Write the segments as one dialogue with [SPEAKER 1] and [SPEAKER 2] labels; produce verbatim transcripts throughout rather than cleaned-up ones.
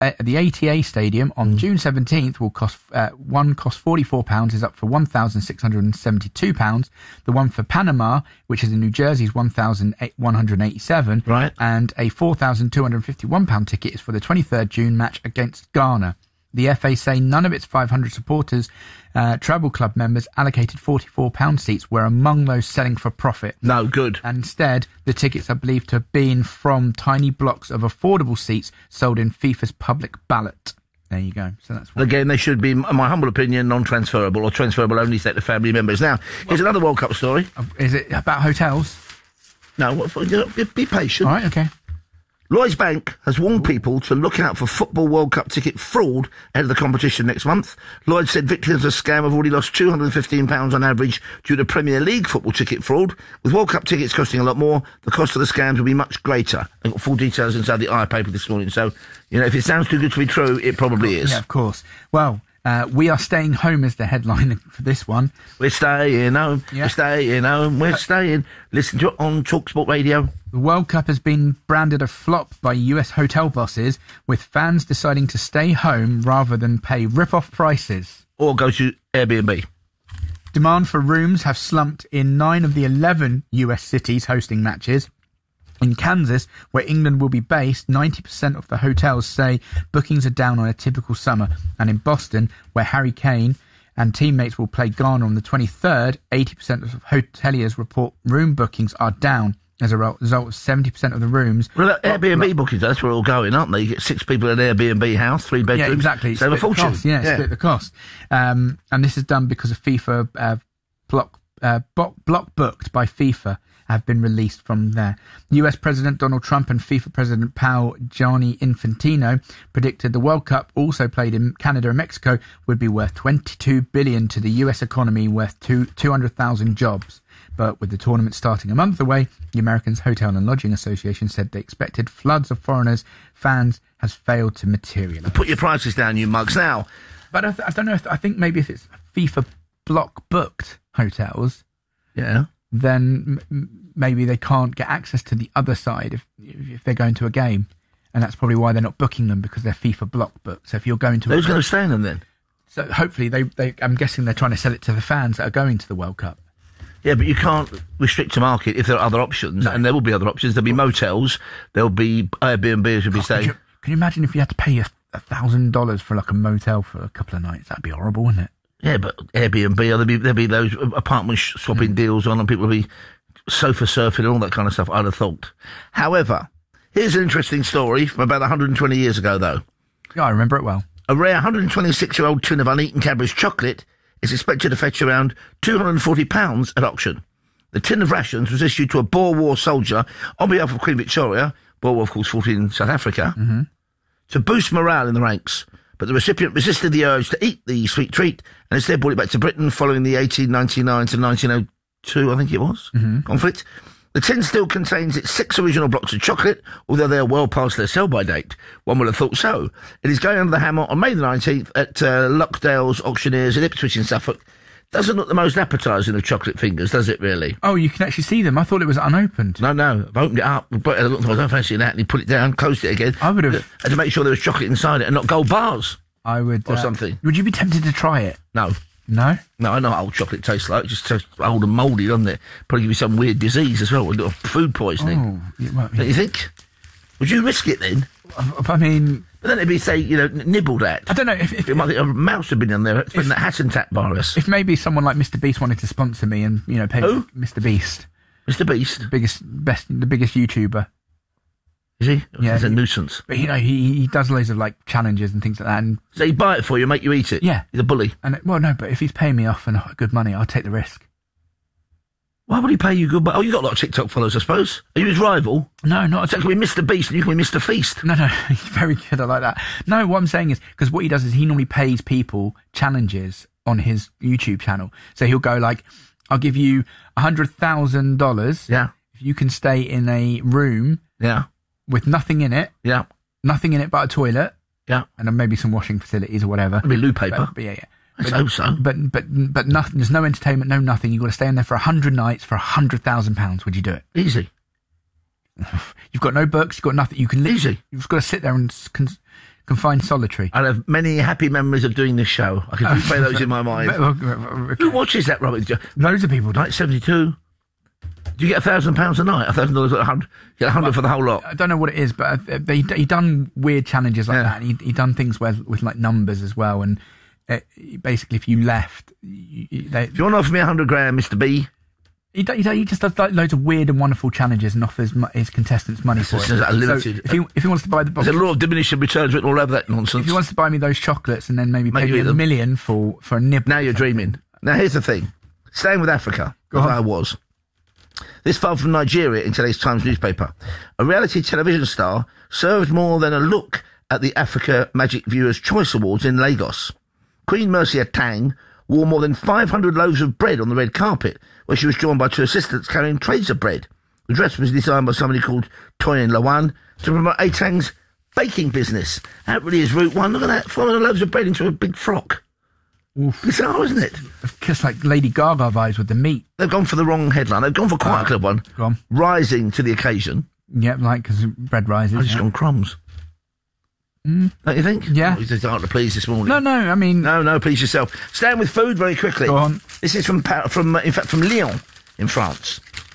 [SPEAKER 1] uh, the A T A Stadium on mm. June seventeenth will cost, uh, one cost forty-four pounds, is up for one thousand six hundred seventy-two pounds. The one for Panama, which is in New Jersey, is one thousand one hundred eighty-seven.
[SPEAKER 2] Right.
[SPEAKER 1] And a four thousand two hundred fifty-one pounds ticket is for the twenty-third June match against Ghana. The F A say none of its five hundred supporters, uh, travel club members allocated forty-four pound seats were among those selling for profit.
[SPEAKER 2] No, good.
[SPEAKER 1] And instead, the tickets are believed to have been from tiny blocks of affordable seats sold in FIFA's public ballot. There you go. So that's what
[SPEAKER 2] Again, they should be, in my humble opinion, non-transferable or transferable only set to family members. Now, here's well, another World Cup story.
[SPEAKER 1] Is it about hotels?
[SPEAKER 2] No, what for, you know, be, be patient.
[SPEAKER 1] All right, okay.
[SPEAKER 2] Lloyds Bank has warned people to look out for Football World Cup ticket fraud ahead of the competition next month. Lloyds said victims of the scam have already lost two hundred fifteen pounds on average due to Premier League football ticket fraud. With World Cup tickets costing a lot more, the cost of the scams will be much greater. I've got full details inside the I paper this morning, so, you know, if it sounds too good to be true, it probably is.
[SPEAKER 1] Yeah, of course. Well, uh, we are staying home is the headline for this one.
[SPEAKER 2] We're staying home, yeah. we're staying home, we're staying. Listen to it on TalkSport Radio.
[SPEAKER 1] The World Cup has been branded a flop by U S hotel bosses, with fans deciding to stay home rather than pay rip-off prices.
[SPEAKER 2] Or go to Airbnb.
[SPEAKER 1] Demand for rooms have slumped in nine of the eleven U S cities hosting matches. In Kansas, where England will be based, ninety percent of the hotels say bookings are down on a typical summer. And in Boston, where Harry Kane and teammates will play Ghana on the twenty-third, eighty percent of hoteliers report room bookings are down. As a result of seventy percent of the rooms...
[SPEAKER 2] Well, Airbnb well, bookings, that's where we're all going, aren't they? You get six people in an Airbnb house, three bedrooms.
[SPEAKER 1] Yeah, exactly.
[SPEAKER 2] Save a fortune.
[SPEAKER 1] Cost, yeah, yeah, split the cost. Um, and this is done because of FIFA, uh, block, uh, block, block booked by FIFA have been released from there. U S President Donald Trump and FIFA President pal Gianni Infantino predicted the World Cup, also played in Canada and Mexico, would be worth twenty-two billion dollars to the U S economy, worth two, two hundred thousand jobs. But with the tournament starting a month away, the Americans Hotel and Lodging Association said they expected floods of foreigners, fans, has failed to materialise.
[SPEAKER 2] Put your prices down, you mugs, now.
[SPEAKER 1] But I, th- I don't know if, I think maybe if it's FIFA block booked hotels,
[SPEAKER 2] yeah,
[SPEAKER 1] then m- maybe they can't get access to the other side if, if they're going to a game. And that's probably why they're not booking them, because they're FIFA block booked. So if you're going to...
[SPEAKER 2] Who's going to stay in them then?
[SPEAKER 1] So hopefully, they, they, I'm guessing they're trying to sell it to the fans that are going to the World Cup.
[SPEAKER 2] Yeah, but you can't restrict the market if there are other options, no. And there will be other options. There'll be motels, there'll be Airbnbs, will be staying.
[SPEAKER 1] Can, can you imagine if you had to pay a, a thousand dollars for like a motel for a couple of nights? That'd be horrible, wouldn't it?
[SPEAKER 2] Yeah, but Airbnb, there'll be there'll be those apartment swapping mm. deals on, and people will be sofa surfing and all that kind of stuff. I'd have thought. However, here's an interesting story from about one hundred twenty years ago, though.
[SPEAKER 1] Yeah, I remember it well.
[SPEAKER 2] A rare one hundred twenty-six-year-old tin of uneaten Cadbury's chocolate is expected to fetch around two hundred forty pounds at auction. The tin of rations was issued to a Boer War soldier on behalf of Queen Victoria, Boer War, of course, fought in South Africa,
[SPEAKER 1] mm-hmm.
[SPEAKER 2] to boost morale in the ranks. But the recipient resisted the urge to eat the sweet treat and instead brought it back to Britain following the eighteen ninety-nine to nineteen oh two, I think it was,
[SPEAKER 1] mm-hmm.
[SPEAKER 2] conflict. The tin still contains its six original blocks of chocolate, although they are well past their sell-by date. One would have thought so. It is going under the hammer on May the nineteenth at uh, Lockdale's Auctioneers in Ipswich in Suffolk. Doesn't look the most appetising of chocolate fingers, does it, really?
[SPEAKER 1] Oh, you can actually see them. I thought it was unopened.
[SPEAKER 2] No, no. I've opened it up. But I don't fancy that. And he put it down, closed it again.
[SPEAKER 1] I would have...
[SPEAKER 2] Had to make sure there was chocolate inside it and not gold bars.
[SPEAKER 1] I would...
[SPEAKER 2] Or
[SPEAKER 1] uh,
[SPEAKER 2] something.
[SPEAKER 1] Would you be tempted to try it?
[SPEAKER 2] No.
[SPEAKER 1] No?
[SPEAKER 2] No, I know what old chocolate tastes like. It just tastes old and mouldy, doesn't it? Probably give you some weird disease as well, with little food poisoning.
[SPEAKER 1] Oh, yeah, well, yeah.
[SPEAKER 2] Don't you think? Would you risk it then?
[SPEAKER 1] I mean...
[SPEAKER 2] But then it'd be, say, you know, nibbled at.
[SPEAKER 1] I don't know if... if
[SPEAKER 2] it might be a mouse had been in there, spreading that Hassentat virus.
[SPEAKER 1] If maybe someone like Mister Beast wanted to sponsor me and, you know, pay...
[SPEAKER 2] Who?
[SPEAKER 1] Mister Beast.
[SPEAKER 2] Mister Beast?
[SPEAKER 1] The biggest, best, the biggest YouTuber.
[SPEAKER 2] Is he?
[SPEAKER 1] Yeah.
[SPEAKER 2] He's a nuisance.
[SPEAKER 1] But, you know, he he does loads of, like, challenges and things like that. And
[SPEAKER 2] so he'd buy it for you and make you eat it?
[SPEAKER 1] Yeah.
[SPEAKER 2] He's a bully.
[SPEAKER 1] And well, no, but if he's paying me off and good money, I'll take the risk.
[SPEAKER 2] Why would he pay you good money? Oh, you got a lot of TikTok followers, I suppose. Are you his rival?
[SPEAKER 1] No, not
[SPEAKER 2] so
[SPEAKER 1] at
[SPEAKER 2] all. Can be Mister Beast and you can be Mister Feast.
[SPEAKER 1] No, no, he's very good. I like that. No, what I'm saying is, because what he does is he normally pays people challenges on his YouTube channel. So he'll go like, I'll give you a hundred thousand dollars.
[SPEAKER 2] Yeah.
[SPEAKER 1] If you can stay in a room.
[SPEAKER 2] Yeah.
[SPEAKER 1] With nothing in it.
[SPEAKER 2] Yeah.
[SPEAKER 1] Nothing in it but a toilet.
[SPEAKER 2] Yeah.
[SPEAKER 1] And then maybe some washing facilities or whatever.
[SPEAKER 2] Maybe loo paper.
[SPEAKER 1] But, but yeah, yeah.
[SPEAKER 2] I
[SPEAKER 1] But,
[SPEAKER 2] so so.
[SPEAKER 1] but but but nothing. There's no entertainment, no nothing. You've got to stay in there for a hundred nights for a hundred thousand pounds. Would you do it?
[SPEAKER 2] Easy.
[SPEAKER 1] You've got no books. You've got nothing. You can literally,
[SPEAKER 2] easy.
[SPEAKER 1] You've got to sit there and cons- Confined solitary.
[SPEAKER 2] I have many happy memories of doing this show. I can replay those in my mind. Who watches that, Robert?
[SPEAKER 1] Loads of people do.
[SPEAKER 2] nineteen seventy-two. Do you get a thousand pounds a night? A thousand dollars a hundred? Get a hundred well, for the whole lot?
[SPEAKER 1] I don't know what it is, but uh, they, he done weird challenges like yeah. that. And he he done things where, with like numbers as well. And uh, basically, if you left, you, they,
[SPEAKER 2] if you want to offer me a hundred grand, Mister B.
[SPEAKER 1] He, he, he just does like loads of weird and wonderful challenges and offers mu- his contestants money for it.
[SPEAKER 2] Limited,
[SPEAKER 1] so if he if he wants to buy the box,
[SPEAKER 2] there's a lot of diminishing returns written all over that nonsense.
[SPEAKER 1] If he wants to buy me those chocolates and then maybe Make pay me a them. million for for a nibble.
[SPEAKER 2] Now you're dreaming. Now here's the thing. Staying with Africa, as I was. This far from Nigeria in today's Times newspaper. A reality television star served more than a look at the Africa Magic Viewers' Choice Awards in Lagos. Queen Mercia Tang wore more than five hundred loaves of bread on the red carpet, where she was joined by two assistants carrying trays of bread. The dress was designed by somebody called Toyin Lawan to promote A-Tang's baking business. That really is Route One. Look at that, five hundred loaves of bread into a big frock. Oof. Bizarre, isn't it?
[SPEAKER 1] Just like Lady Gaga vibes with the meat.
[SPEAKER 2] They've gone for the wrong headline. They've gone for quite uh, a clever one.
[SPEAKER 1] Go on.
[SPEAKER 2] Rising to the occasion.
[SPEAKER 1] Yeah, like, because bread rises.
[SPEAKER 2] I've just
[SPEAKER 1] yeah.
[SPEAKER 2] gone crumbs. Mm. Don't you think?
[SPEAKER 1] Yeah.
[SPEAKER 2] Oh, he's hard to please this morning.
[SPEAKER 1] No, no, I mean...
[SPEAKER 2] No, no, please yourself. Staying with food very quickly.
[SPEAKER 1] Go on.
[SPEAKER 2] This is from, from, in fact, from Lyon in France.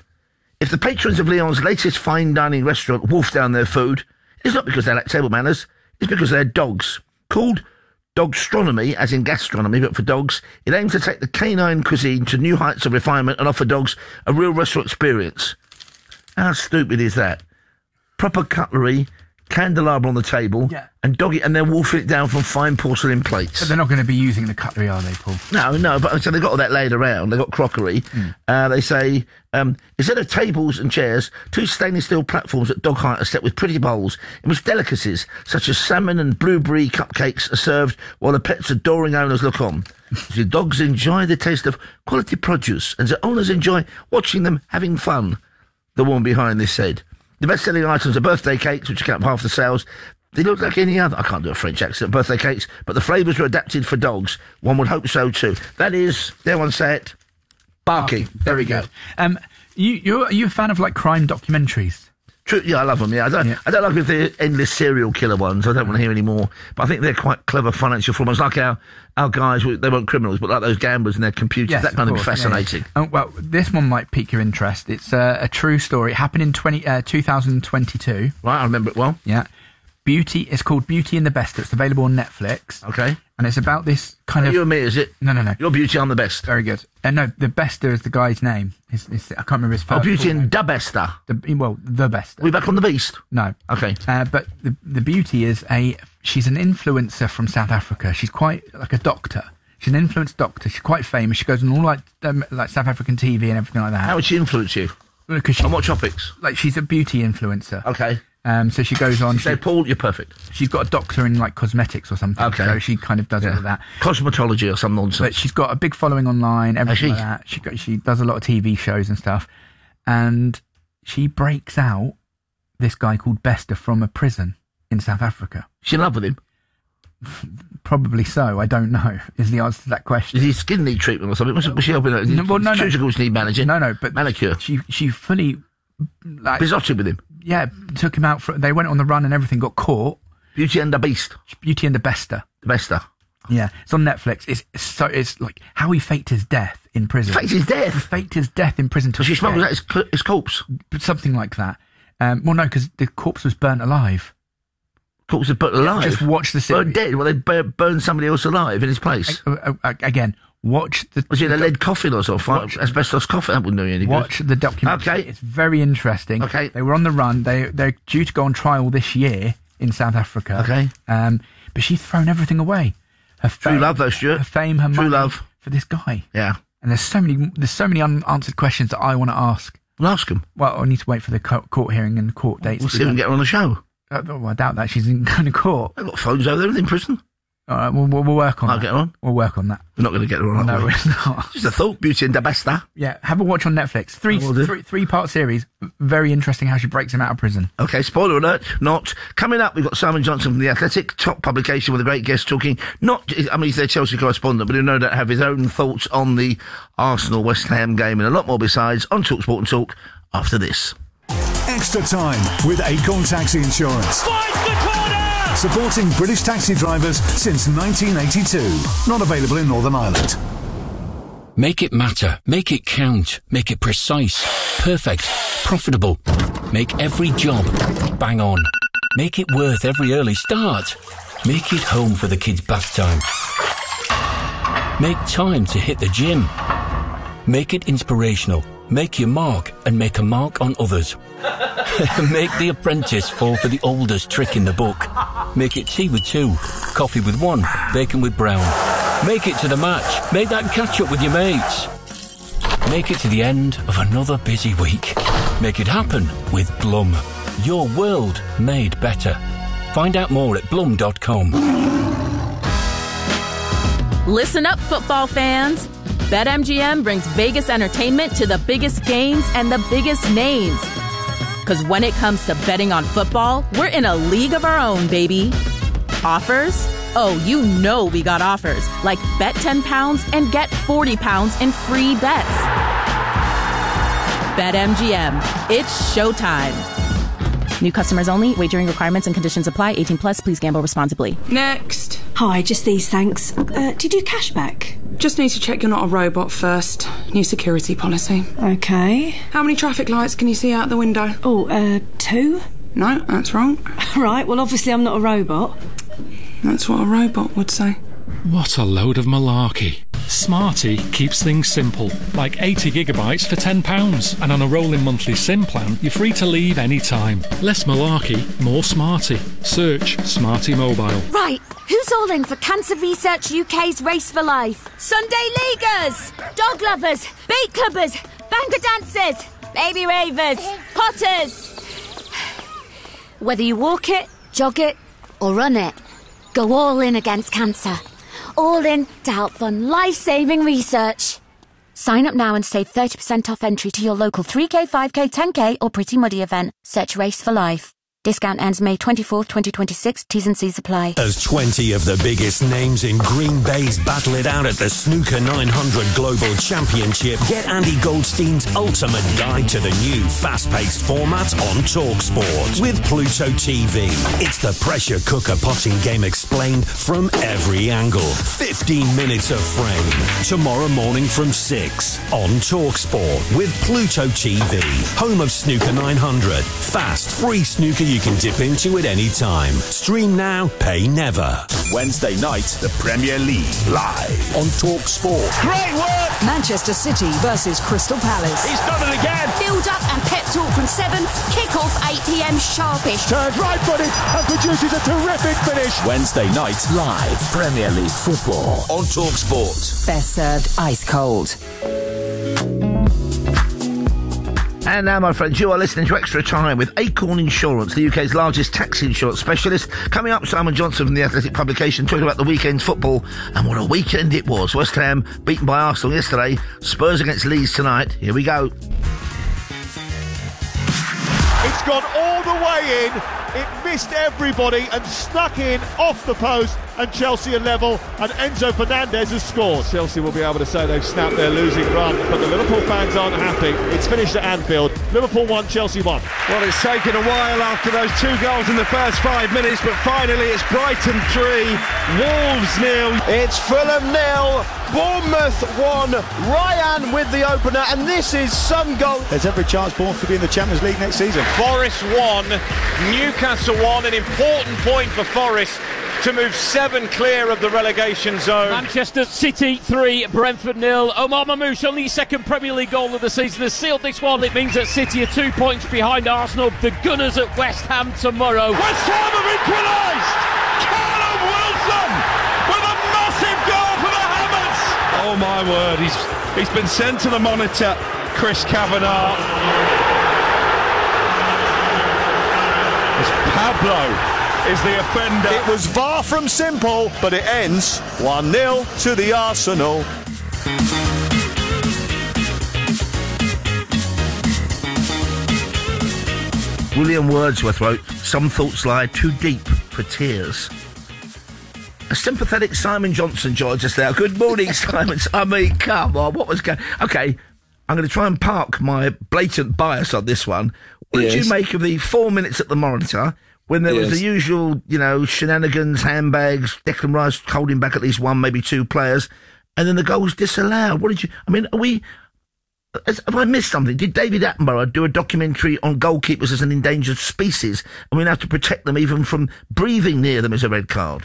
[SPEAKER 2] If the patrons of Lyon's latest fine dining restaurant wolf down their food, it's not because they lack table manners, it's because they're dogs. Called Dogstronomy, as in gastronomy, but for dogs, it aims to take the canine cuisine to new heights of refinement and offer dogs a real restaurant experience. How stupid is that? Proper cutlery, candelabra on the table,
[SPEAKER 1] yeah.
[SPEAKER 2] and doggy, and they're wolfing it down from fine porcelain plates.
[SPEAKER 1] But they're not going to be using the cutlery, are they, Paul?
[SPEAKER 2] No, no, but so they've got all that laid around. They've got crockery. Mm. Uh, they say, um, instead of tables and chairs, two stainless steel platforms at dog height are set with pretty bowls in which delicacies such as salmon and blueberry cupcakes are served while the pet's adoring owners look on. The dogs enjoy the taste of quality produce and the owners enjoy watching them having fun, the woman behind this said. The best-selling items are birthday cakes, which account for half the sales. They look like any other... I can't do a French accent, birthday cakes, but the flavours are adapted for dogs. One would hope so, too. That is, dare one say it, barking.
[SPEAKER 1] Oh, there we go. Um, you, you're, are you a fan of, like, crime documentaries?
[SPEAKER 2] True, yeah, I love them, yeah. I don't, yeah. I don't like if they're endless serial killer ones. I don't want to hear any more. But I think they're quite clever financial formats. Like our, our guys, they weren't criminals, but like those gamblers and their computers.
[SPEAKER 1] Yes,
[SPEAKER 2] that kind of
[SPEAKER 1] course,
[SPEAKER 2] be fascinating.
[SPEAKER 1] Yeah, yeah. Oh, well, this one might pique your interest. It's uh, a true story. It happened in twenty, uh, two thousand twenty-two.
[SPEAKER 2] Right, I remember it well.
[SPEAKER 1] Yeah. Beauty, it's called Beauty and the Best. It's available on Netflix.
[SPEAKER 2] Okay.
[SPEAKER 1] And it's about this kind
[SPEAKER 2] Are
[SPEAKER 1] of...
[SPEAKER 2] You and me, is it?
[SPEAKER 1] No, no, no.
[SPEAKER 2] You're Beauty, I'm the Best.
[SPEAKER 1] Very good. And uh, no, the Bester is the guy's name. It's, it's, I can't remember his first
[SPEAKER 2] Oh, Beauty and
[SPEAKER 1] name.
[SPEAKER 2] the Bester.
[SPEAKER 1] The, well, the Bester.
[SPEAKER 2] We back on the Beast?
[SPEAKER 1] No.
[SPEAKER 2] Okay.
[SPEAKER 1] Uh, but the, the Beauty is a... She's an influencer from South Africa. She's quite like a doctor. She's an influence doctor. She's quite famous. She goes on all like um, like South African T V and everything like that.
[SPEAKER 2] How would she influence you?
[SPEAKER 1] Because
[SPEAKER 2] on what topics?
[SPEAKER 1] Like, she's a beauty influencer.
[SPEAKER 2] Okay.
[SPEAKER 1] Um, so she goes on.
[SPEAKER 2] Say, Paul, you're perfect.
[SPEAKER 1] She's got a doctor in like cosmetics or something.
[SPEAKER 2] Okay.
[SPEAKER 1] So she kind of does
[SPEAKER 2] yeah.
[SPEAKER 1] all of that.
[SPEAKER 2] Cosmetology or some nonsense.
[SPEAKER 1] But she's got a big following online, everything like that. She got, she does a lot of T V shows and stuff. And she breaks out this guy called Bester from a prison in South Africa.
[SPEAKER 2] She's in love with him?
[SPEAKER 1] Probably so. I don't know, is the answer to that question.
[SPEAKER 2] Is he skin need treatment or something? Was, was she helping her?
[SPEAKER 1] No, well, no, no.
[SPEAKER 2] Cuticles need managing?
[SPEAKER 1] No, no, but...
[SPEAKER 2] Manicure?
[SPEAKER 1] She, she fully... Like,
[SPEAKER 2] Besotted with him?
[SPEAKER 1] Yeah, took him out for... They went on the run and everything, got caught.
[SPEAKER 2] Beauty and the Beast?
[SPEAKER 1] Beauty and the Bester.
[SPEAKER 2] The Bester.
[SPEAKER 1] Yeah, it's on Netflix. It's so it's like how he faked his death in prison.
[SPEAKER 2] Faked his death?
[SPEAKER 1] He faked his death in prison.
[SPEAKER 2] So she smuggled out his, his corpse?
[SPEAKER 1] Something like that. Um, well, no, because the corpse was burnt alive.
[SPEAKER 2] Corpse was burnt alive?
[SPEAKER 1] Just watch the...
[SPEAKER 2] Burned dead? Well, they bur- burned somebody else alive in his place?
[SPEAKER 1] Uh, uh, again, watch the...
[SPEAKER 2] Was it a lead coffin or something?
[SPEAKER 1] Watch,
[SPEAKER 2] asbestos coffin? That wouldn't do any good.
[SPEAKER 1] Watch the documentary.
[SPEAKER 2] Okay.
[SPEAKER 1] It's very interesting.
[SPEAKER 2] Okay.
[SPEAKER 1] They were on the run. They, they're due to go on trial this year in South Africa.
[SPEAKER 2] Okay.
[SPEAKER 1] Um, but she's thrown everything away. Her fame,
[SPEAKER 2] True love, though, Stuart.
[SPEAKER 1] Her fame, her
[SPEAKER 2] True
[SPEAKER 1] money
[SPEAKER 2] love.
[SPEAKER 1] For this guy.
[SPEAKER 2] Yeah.
[SPEAKER 1] And there's so many, there's so many unanswered questions that I want to ask.
[SPEAKER 2] Well, ask him.
[SPEAKER 1] Well, I need to wait for the co- court hearing and court dates.
[SPEAKER 2] We'll see if we can get her on the show.
[SPEAKER 1] Uh, well, I doubt that. She's in kind of court.
[SPEAKER 2] They've got phones over there in prison.
[SPEAKER 1] All right, we'll, we'll, we'll work on
[SPEAKER 2] I'll
[SPEAKER 1] that.
[SPEAKER 2] get her on.
[SPEAKER 1] We'll work on that.
[SPEAKER 2] We're not going to get her on,
[SPEAKER 1] No,
[SPEAKER 2] are we?
[SPEAKER 1] we're not.
[SPEAKER 2] Just a thought. Beauty and the Bester.
[SPEAKER 1] Yeah, have a watch on Netflix. Three, three, three-part series. Very interesting how she breaks him out of prison.
[SPEAKER 2] Okay, spoiler alert, not. Coming up, we've got Simon Johnson from The Athletic, top publication with a great guest talking, not, I mean, he's their Chelsea correspondent, but he'll no doubt have his own thoughts on the Arsenal-West Ham game and a lot more besides on TalkSport and Talk after this.
[SPEAKER 3] Extra time with Acorn Taxi Insurance.
[SPEAKER 4] Finds the corner!
[SPEAKER 3] supporting British taxi drivers since nineteen eighty-two. Not available in Northern Ireland.
[SPEAKER 4] Make it matter. Make it count. Make it precise. Perfect. Profitable. Make every job bang on. Make it worth every early start. Make it home for the kids' bath time. Make time to hit the gym. Make it inspirational. Make your mark and make a mark on others. Make The Apprentice fall for the oldest trick in the book. Make it tea with two, coffee with one, bacon with brown. Make it to the match. Make that catch up with your mates. Make it to the end of another busy week. Make it happen with Blum. Your world made better. Find out more at blum dot com.
[SPEAKER 5] Listen up, football fans. BetMGM brings Vegas entertainment to the biggest games and the biggest names. Because when it comes to betting on football, we're in a league of our own, baby. Offers? Oh, you know we got offers. Like bet ten pounds and get forty pounds in free bets. BetMGM. It's showtime. New customers only. Wagering requirements and conditions apply. eighteen plus. Please gamble responsibly.
[SPEAKER 6] Next.
[SPEAKER 7] Hi, just these, thanks. Uh, do you do cash back?
[SPEAKER 6] Just need to check you're not a robot first. New security policy.
[SPEAKER 7] Okay.
[SPEAKER 6] How many traffic lights can you see out the window?
[SPEAKER 7] Oh, uh, two?
[SPEAKER 6] No, that's wrong.
[SPEAKER 7] Right, well, obviously I'm not a robot.
[SPEAKER 6] That's what a robot would say.
[SPEAKER 8] What a load of malarkey. Smarty keeps things simple, like eighty gigabytes for ten pounds, and on a rolling monthly SIM plan, you're free to leave any time. Less malarkey, more Smarty. Search Smarty Mobile.
[SPEAKER 9] Right, who's all in for Cancer Research U K's Race for Life? Sunday Leaguers, dog lovers, beat clubbers, banker dancers, baby ravers, potters. Whether you walk it, jog it, or run it, go all in against cancer. All in to help fund life-saving research. Sign up now and save thirty percent off entry to your local three K, five K, ten K or Pretty Muddy event. Search Race for Life. Discount ends May twenty-fourth, twenty twenty-six. T's and C's apply.
[SPEAKER 10] As twenty of the biggest names in Green Bay's battle it out at the Snooker nine hundred Global Championship, get Andy Goldstein's ultimate guide to the new fast-paced format on TalkSport with Pluto T V. It's the pressure cooker potting game explained from every angle. fifteen minutes of frame. Tomorrow morning from six on TalkSport with Pluto T V. Home of Snooker nine hundred. Fast, free snooker you can dip into at any time. Stream now, pay never.
[SPEAKER 11] Wednesday night, the Premier League live on TalkSport.
[SPEAKER 12] Great work! Manchester City versus Crystal Palace.
[SPEAKER 11] He's done it again.
[SPEAKER 9] Build up and pep talk from seven. Kick off eight p.m. sharpish.
[SPEAKER 11] Turns right footed and produces a terrific finish. Wednesday night, live Premier League football on TalkSport.
[SPEAKER 12] Best served ice cold.
[SPEAKER 2] And now, my friends, you are listening to Extra Time with Acorn Insurance, the U K's largest taxi insurance specialist. Coming up, Simon Johnson from the Athletic publication talking about the weekend's football, and what a weekend it was. West Ham beaten by Arsenal yesterday, Spurs against Leeds tonight. Here we go.
[SPEAKER 13] It's gone all the way in. It missed everybody and snuck in off the post, and Chelsea are level, and Enzo Fernandez has scored. Chelsea will be able to say they've snapped their losing run, but the Liverpool fans aren't happy. It's finished at Anfield. Liverpool won, Chelsea won.
[SPEAKER 14] Well, it's taken a while after those two goals in the first five minutes, but finally it's Brighton three, Wolves nil. It's Fulham nil, Bournemouth one, Ryan with the opener, and this is some goal.
[SPEAKER 15] There's every chance Bournemouth to be in the Champions League next season.
[SPEAKER 16] Forest won, Newcastle won, an important point for Forest to move seven clear of the relegation zone.
[SPEAKER 17] Manchester City three, Brentford nil. Omar Mamouche, only his second Premier League goal of the season, has sealed this one. It means that City are two points behind Arsenal. The Gunners at West Ham tomorrow.
[SPEAKER 13] West Ham have equalised! Callum Wilson with a massive goal for the Hammers!
[SPEAKER 14] Oh my word, he's he's been sent to the monitor, Chris Kavanagh. It's Pablo is the offender.
[SPEAKER 15] It was far from simple, but it ends one nil to the Arsenal.
[SPEAKER 2] William Wordsworth wrote, "Some thoughts lie too deep for tears." A sympathetic Simon Johnson joins us now. Good morning, Simon. I mean, come on, what was going... OK, I'm going to try and park my blatant bias on this one. What yes. did you make of the four minutes at the monitor When there
[SPEAKER 18] Yes.
[SPEAKER 2] was the usual, you know, shenanigans, handbags, Declan Rice holding back at least one, maybe two players, and then the goals disallowed. What did you... I mean, are we... Has, have I missed something? Did David Attenborough do a documentary on goalkeepers as an endangered species, and we have to protect them even from breathing near them as a red card?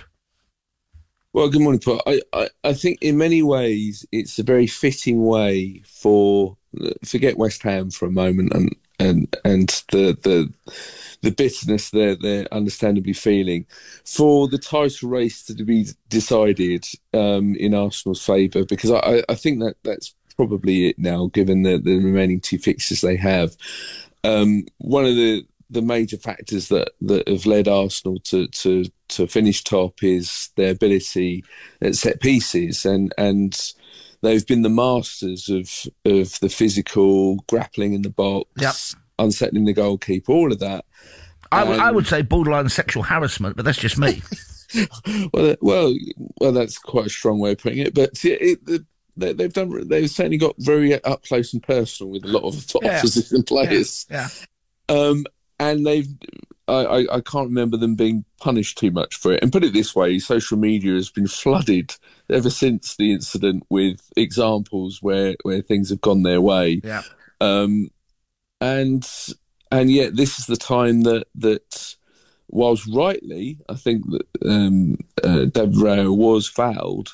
[SPEAKER 18] Well, good morning, Paul. I, I, I think in many ways it's a very fitting way for... Forget West Ham for a moment and and, and the... the the bitterness they're, they're understandably feeling, for the title race to be decided um, in Arsenal's favour, because I, I think that that's probably it now, given the, the remaining two fixtures they have. Um, one of the, the major factors that, that have led Arsenal to, to, to finish top is their ability at set pieces, and and they've been the masters of of the physical grappling in the box,
[SPEAKER 2] Yep.
[SPEAKER 18] unsettling the goalkeeper, all of that.
[SPEAKER 2] I, w-
[SPEAKER 18] Um,
[SPEAKER 2] I would say borderline sexual harassment, but that's just me.
[SPEAKER 18] well, well, well, that's quite a strong way of putting it. But yeah, it, it, they, they've done. They've certainly got very up close and personal with a lot of the
[SPEAKER 2] Yeah.
[SPEAKER 18] opposition players.
[SPEAKER 2] Yeah.
[SPEAKER 18] Um, and they've. I, I, I can't remember them being punished too much for it. And put it this way, social media has been flooded ever since the incident with examples where, where things have gone their way.
[SPEAKER 2] Yeah.
[SPEAKER 18] Um, and and yet this is the time that that, whilst rightly, I think that um, uh, David Raya was fouled,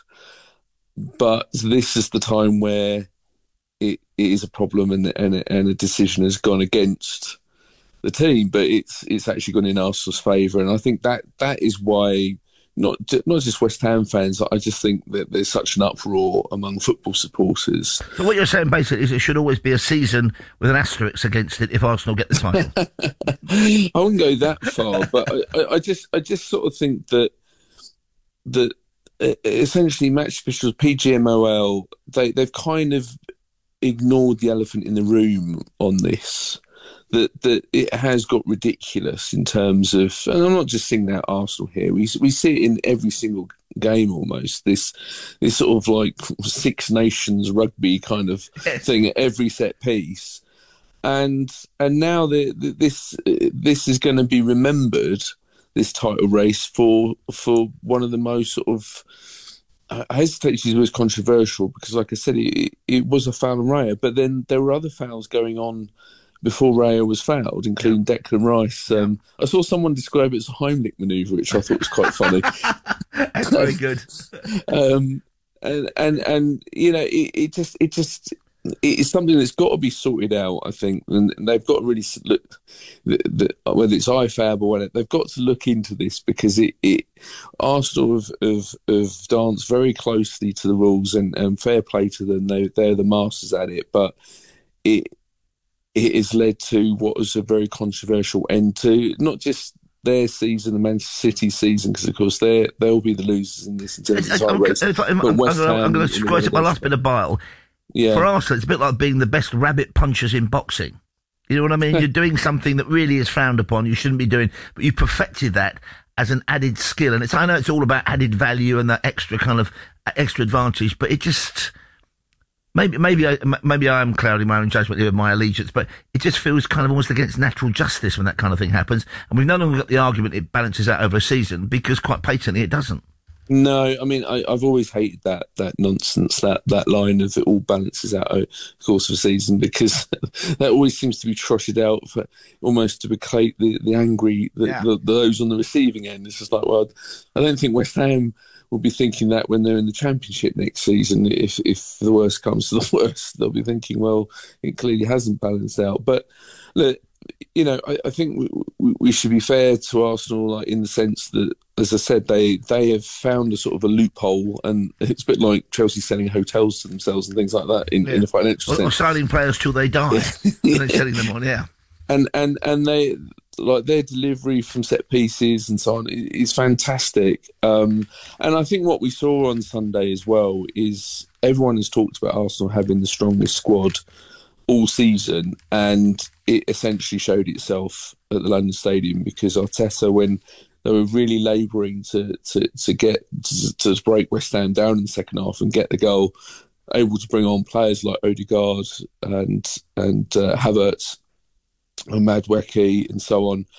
[SPEAKER 18] but this is the time where it, it is a problem, and and and a decision has gone against the team, but it's it's actually gone in Arsenal's favour, and I think that that is why not not just West Ham fans. I just think that there's such an uproar among football supporters.
[SPEAKER 2] So what you're saying basically is it should always be a season with an asterisk against it if Arsenal get the title.
[SPEAKER 18] I wouldn't go that far, but I, I, I just I just sort of think that that uh, essentially match officials, P G M O L, they they've kind of ignored the elephant in the room on this. That that it has got ridiculous in terms of, and I'm not just singing out Arsenal here. We we see it in every single game almost. This this sort of like Six Nations rugby kind of thing at every set piece, and and now the, the, this this is going to be remembered, this title race, for for one of the most sort of, I hesitate to use the word controversial, because like I said, it, it was a foul on Raya, but then there were other fouls going on before Raya was fouled, including Declan Rice. Um, I saw someone describe it as a Heimlich manoeuvre, which I thought was quite funny.
[SPEAKER 2] That's very good.
[SPEAKER 18] um, and, and, and, you know, it, it just, it just, it's something that's got to be sorted out, I think. And they've got to really look, the, the, whether it's I F A B or whatever, they've got to look into this, because it, it Arsenal have, have, have danced very closely to the rules, and, and fair play to them. They, they're the masters at it. But it, it has led to what was a very controversial end to not just their season, the Manchester City season, because of course they they'll be the losers in this in terms of
[SPEAKER 2] I'm,
[SPEAKER 18] race.
[SPEAKER 2] if I- I'm,
[SPEAKER 18] But
[SPEAKER 2] I'm,
[SPEAKER 18] West
[SPEAKER 2] I'm,
[SPEAKER 18] Ham
[SPEAKER 2] going
[SPEAKER 18] in
[SPEAKER 2] to
[SPEAKER 18] the
[SPEAKER 2] squash it my last bit of bile.
[SPEAKER 18] Yeah.
[SPEAKER 2] For Arsenal, it's a bit like being the best rabbit punchers in boxing. You know what I mean? You're doing something that really is frowned upon, you shouldn't be doing, but you perfected that as an added skill. And it's, I know it's all about added value and that extra kind of extra advantage, but it just... Maybe, maybe, I, maybe I am clouding my own judgment here with my allegiance, but it just feels kind of almost against natural justice when that kind of thing happens. And we've no longer got the argument it balances out over a season, because quite patently it doesn't.
[SPEAKER 18] No, I mean, I, I've always hated that that nonsense, that, that line of it all balances out over the course of a season, because that always seems to be trotted out for almost to placate the, the angry, the,
[SPEAKER 2] Yeah.
[SPEAKER 18] the, those on the receiving end. It's just like, well, I don't think West Ham will be thinking that when they're in the Championship next season. If if the worst comes to the worst, they'll be thinking, well, it clearly hasn't balanced out. But look, you know, I, I think we, we, we should be fair to Arsenal, like, in the sense that, as I said, they they have found a sort of a loophole, and it's a bit like Chelsea selling hotels to themselves and things like that in,
[SPEAKER 2] Yeah.
[SPEAKER 18] in a financial
[SPEAKER 2] Or, or
[SPEAKER 18] sense.
[SPEAKER 2] signing players till they die, and then selling them on, yeah.
[SPEAKER 18] And and and they, like, their delivery from set pieces and so on is fantastic. Um, and I think what we saw on Sunday as well is everyone has talked about Arsenal having the strongest squad all season, and it essentially showed itself at the London Stadium, because Arteta, when they were really labouring to, to, to get to, to break West Ham down in the second half and get the goal, able to bring on players like Odegaard and and uh, Havertz and Madueke and so on,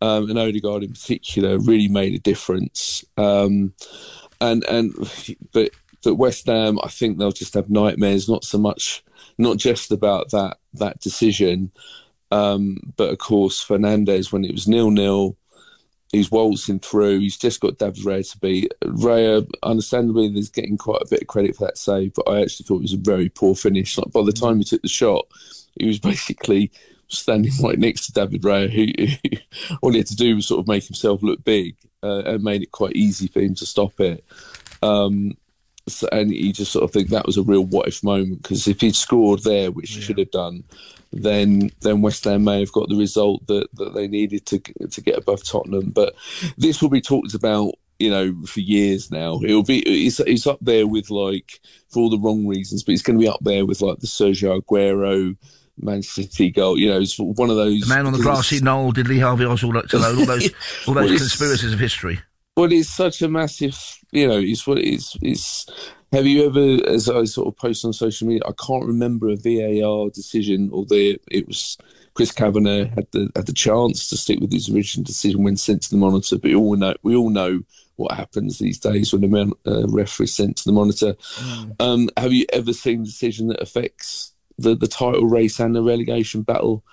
[SPEAKER 18] um, and Odegaard in particular really made a difference. Um, and and but but West Ham, I think they'll just have nightmares. Not so much, not just about that that decision, um, but of course Fernandes, when it was nil nil. He's waltzing through. He's just got David Raya to beat. Raya, understandably, there's getting quite a bit of credit for that save, but I actually thought it was a very poor finish. Like by the time he took the shot, he was basically standing right next to David Raya, who, who all he had to do was sort of make himself look big, uh, and made it quite easy for him to stop it. Um, so, and you just sort of think that was a real what-if moment, because if he'd scored there, which he should have done, then then West Ham may have got the result that, that they needed to to get above Tottenham. But this will be talked about, you know, for years now. It'll be it's, it's up there with, like, for all the wrong reasons, but it's going to be up there with, like, the Sergio Aguero Man City goal. You know, it's one of those.
[SPEAKER 2] The man on the grassy knoll, did Lee Harvey Oswald all those all those, all those
[SPEAKER 18] well,
[SPEAKER 2] conspiracies of history.
[SPEAKER 18] Well, it's such a massive, you know, it's what it's it's. Have you ever, as I sort of post on social media, I can't remember a V A R decision, although it was Chris Kavanagh had the had the chance to stick with his original decision when sent to the monitor. But we all know we all know what happens these days when a uh, referee is sent to the monitor. Mm. Um, have you ever seen a decision that affects the, the title race and the relegation battle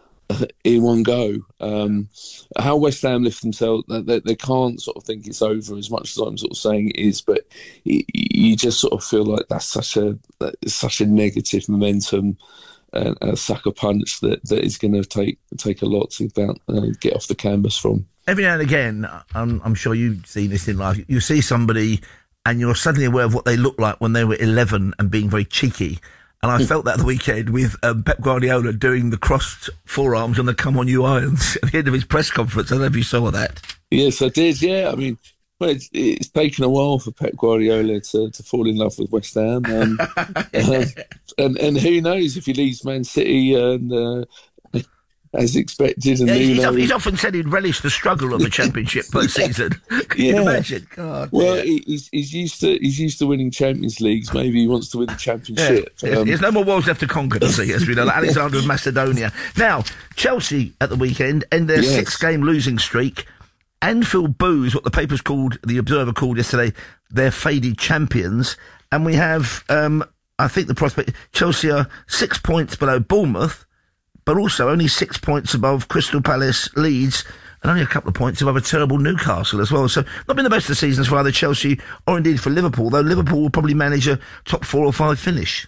[SPEAKER 18] in one go? Um, how West Ham lift themselves, they, they can't sort of think it's over as much as I'm sort of saying it is, but you, you just sort of feel like that's such a that's such a negative momentum and a sucker punch that, that is going to take take a lot to about, uh, get off the canvas from. Every
[SPEAKER 2] now and again, I'm, I'm sure you've seen this in life, you see somebody and you're suddenly aware of what they look like when they were eleven and being very cheeky. And I felt that the weekend with um, Pep Guardiola doing the crossed forearms on the come on you irons at the end of his press conference. I don't know if you saw that.
[SPEAKER 18] Yes, I did, yeah. I mean, well, it's, it's taken a while for Pep Guardiola to, to fall in love with West Ham. Um, uh, and, and who knows if he leaves Man City and... Uh, as expected. And
[SPEAKER 2] yeah, he's, he's, he's often said he'd relish the struggle of the Championship per yeah. season. Can
[SPEAKER 18] yeah.
[SPEAKER 2] you imagine? God,
[SPEAKER 18] well, yeah. he's, he's used to he's used to winning Champions Leagues. Maybe he wants to win the Championship.
[SPEAKER 2] Yeah. Um, There's no more worlds left to conquer, does he? As we know, like Alexander of Macedonia. Now, Chelsea at the weekend end their yes. six-game losing streak. Anfield boos what the papers called, the Observer called yesterday, their faded champions. And we have, um, I think, the prospect Chelsea are six points below Bournemouth, but also only six points above Crystal Palace, Leeds, and only a couple of points above a terrible Newcastle as well. So not been the best of seasons for either Chelsea or indeed for Liverpool, though Liverpool will probably manage a top four or five finish.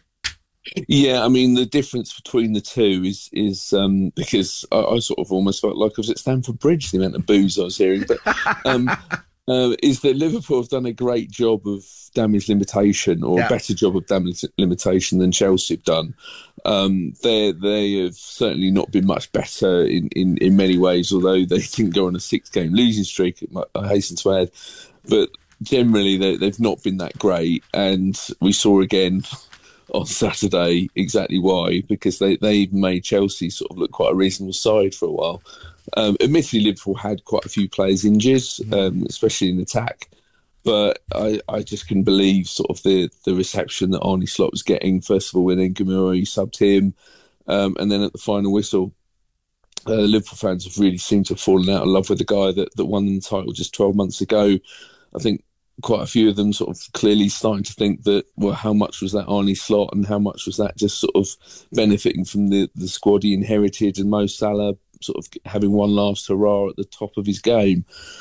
[SPEAKER 18] Yeah, I mean, the difference between the two is, is um, because I, I sort of almost felt like I was at Stamford Bridge, the amount of boos I was hearing, but... Um, Uh, is that Liverpool have done a great job of damage limitation, or yeah. a better job of damage limitation than Chelsea have done. Um, they they have certainly not been much better in, in, in many ways, although they didn't go on a six-game losing streak, I hasten to add. But generally, they, they've not been that great, and we saw again on Saturday exactly why, because they, they made Chelsea sort of look quite a reasonable side for a while. Um, admittedly, Liverpool had quite a few players injured, um, especially in attack. But I, I just couldn't believe sort of the, the reception that Arne Slot was getting. First of all, when Nguemura subbed him, um, and then at the final whistle, uh, Liverpool fans have really seemed to have fallen out of love with the guy that, that won the title just twelve months ago. I think quite a few of them sort of clearly starting to think that, well, how much was that Arne Slot and how much was that just sort of benefiting from the, the squad he inherited, and Mo Salah sort of having one last hurrah at the top of his game,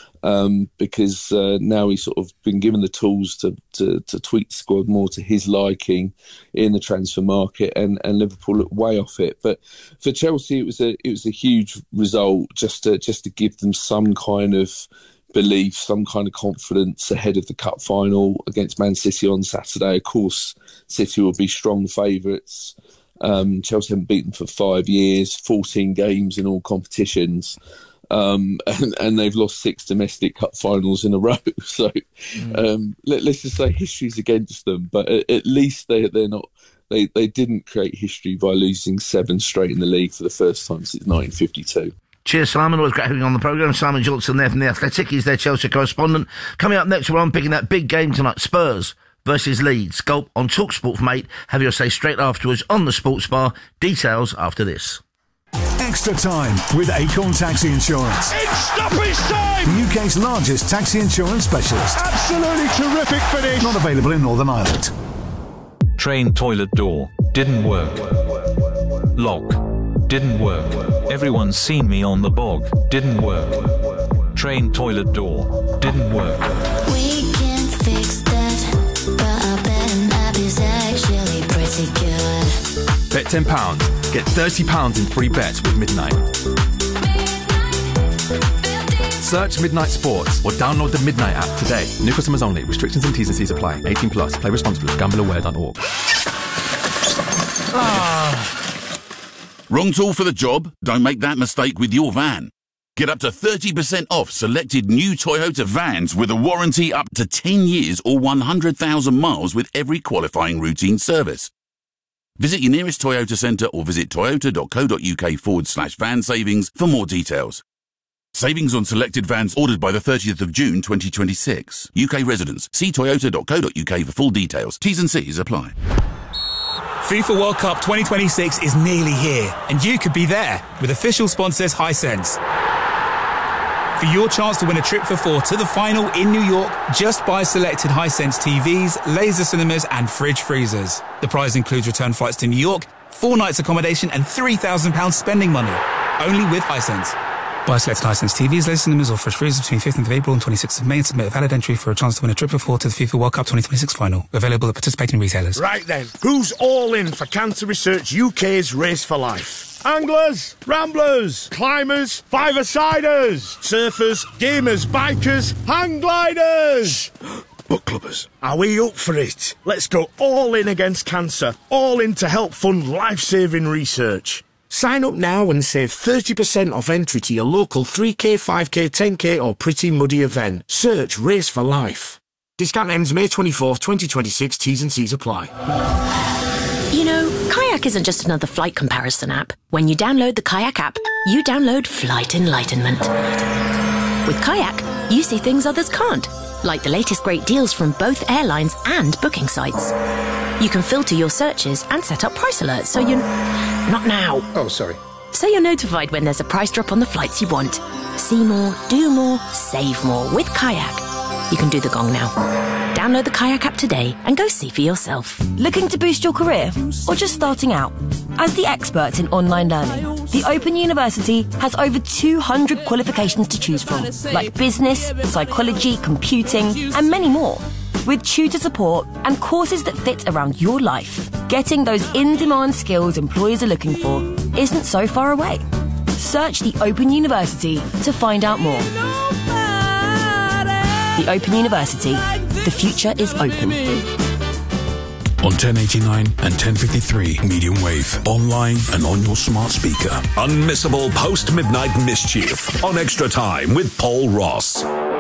[SPEAKER 18] um, because uh, now he's sort of been given the tools to, to, to tweak the squad more to his liking in the transfer market, and, and Liverpool look way off it. But for Chelsea, it was a it was a huge result just to just to give them some kind of belief, some kind of confidence ahead of the cup final against Man City on Saturday. Of course, City will be strong favourites. Um, Chelsea haven't beaten for five years, fourteen games in all competitions, um, and, and they've lost six domestic cup finals in a row. So mm. um, let, let's just say history's against them, but at, at least they, they're not. They, they didn't create history by losing seven straight in the league for the first time since nineteen fifty-two.
[SPEAKER 2] Cheers, Simon. Always great having you on the programme. Simon Johnson there from The Athletic. He's their Chelsea correspondent. Coming up next, we're on picking that big game tonight, Spurs versus Leeds. Gulp on TalkSport from eight. Have your say straight afterwards on the Sports Bar. Details after this.
[SPEAKER 3] Extra Time with Acorn Taxi Insurance.
[SPEAKER 13] In stoppage time!
[SPEAKER 3] The U K's largest taxi insurance specialist.
[SPEAKER 13] Absolutely terrific finish.
[SPEAKER 3] Not available in Northern Ireland.
[SPEAKER 19] Train toilet door. Didn't work. Lock. Didn't work. Everyone's seen me on the bog. Didn't work. Train toilet door. Didn't work.
[SPEAKER 20] We can fix that, but I bet an app is actually pretty good.
[SPEAKER 21] Bet ten pounds. Get thirty pounds in free bets with Midnight. Search Midnight Sports or download the Midnight app today. New customers only. Restrictions and T's and C's apply. eighteen plus. Play responsibly. gamble aware dot org.
[SPEAKER 22] Ah. Wrong tool for the job? Don't make that mistake with your van. Get up to thirty percent off selected new Toyota vans with a warranty up to ten years or one hundred thousand miles with every qualifying routine service. Visit your nearest Toyota centre or visit toyota.co.uk forward slash van savings for more details. Savings on selected vans ordered by the thirtieth of June twenty twenty-six. U K residents. See toyota.co.uk for full details. T's and C's apply.
[SPEAKER 23] FIFA World Cup twenty twenty-six is nearly here, and you could be there with official sponsors Hisense. For your chance to win a trip for four to the final in New York, just buy selected Hisense T Vs, laser cinemas and fridge freezers. The prize includes return flights to New York, four nights accommodation and three thousand pounds spending money. Only with Hisense. Buy selected Hisense T Vs, laser cinemas or fridge freezers between fifteenth of April and twenty-sixth of May and submit a valid entry for a chance to win a trip for four to the FIFA World Cup twenty twenty-six final. Available at participating retailers.
[SPEAKER 24] Right then, who's all in for Cancer Research U K's Race for Life? Anglers, ramblers, climbers, five-a-siders, surfers, gamers, bikers, hang gliders, book clubbers. Are we up for it? Let's go all in against cancer, all in to help fund life-saving research. Sign up now and save thirty percent off entry to your local three K, five K, ten K or Pretty Muddy event. Search Race for Life. Discount ends May twenty-fourth, twenty twenty-six. T's and C's apply.
[SPEAKER 25] You know, Kayak isn't just another flight comparison app. When you download the Kayak app, you download Flight Enlightenment. With Kayak, you see things others can't, like the latest great deals from both airlines and booking sites. You can filter your searches and set up price alerts so you... Not now.
[SPEAKER 26] Oh, sorry.
[SPEAKER 25] So you're notified when there's a price drop on the flights you want. See more, do more, save more with Kayak. You can do the gong now. Download the Kayak app today and go see for yourself.
[SPEAKER 27] Looking to boost your career or just starting out? As the experts in online learning, the Open University has over two hundred qualifications to choose from, like business, psychology, computing, and many more. With tutor support and courses that fit around your life, getting those in-demand skills employers are looking for isn't so far away. Search the Open University to find out more. The Open University. The future is open.
[SPEAKER 10] On ten eighty-nine and ten fifty-three medium wave, online and on your smart speaker.
[SPEAKER 11] Unmissable post-midnight mischief on Extra Time with Paul Ross.